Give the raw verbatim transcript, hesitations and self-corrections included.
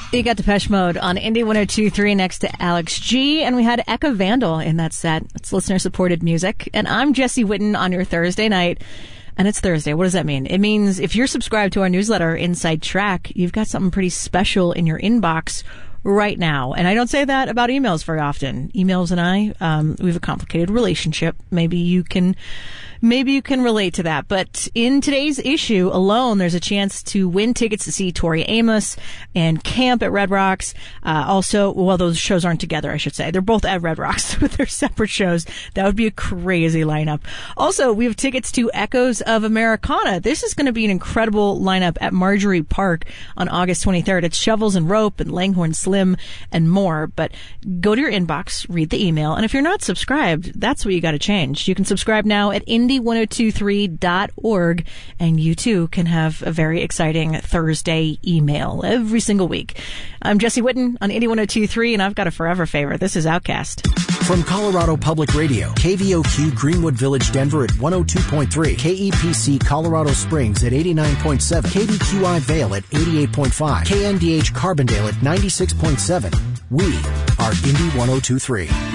You got Depeche Mode on Indie one oh two point three next to Alex G, and we had Echo Vandal in that set. It's listener-supported music, and I'm Jesse Whitten on your Thursday night, and it's Thursday. What does that mean? It means if you're subscribed to our newsletter, Inside Track, you've got something pretty special in your inbox right now. And I don't say that about emails very often. Emails and I, um, we have a complicated relationship. Maybe you can... Maybe you can relate to that. But in today's issue alone, there's a chance to win tickets to see Tori Amos and Camp at Red Rocks. Uh, also, well, those shows aren't together, I should say. They're both at Red Rocks, but they're separate shows. That would be a crazy lineup. Also, we have tickets to Echoes of Americana. This is going to be an incredible lineup at Marjorie Park on August twenty-third. It's Shovels and Rope and Langhorne Slim and more. But go to your inbox, read the email, and if you're not subscribed, that's what you got to change. You can subscribe now at indie one oh two three dot org, and you too can have a very exciting Thursday email every single week. I'm Jesse Whitten on Indie one oh two point three, and I've got a forever favorite. This is Outcast. From Colorado Public Radio, K V O Q Greenwood Village, Denver at one oh two point three, K E P C Colorado Springs at eighty-nine point seven, K B Q I Vail at eighty-eight point five, K N D H Carbondale at ninety-six point seven. We are Indie one oh two point three.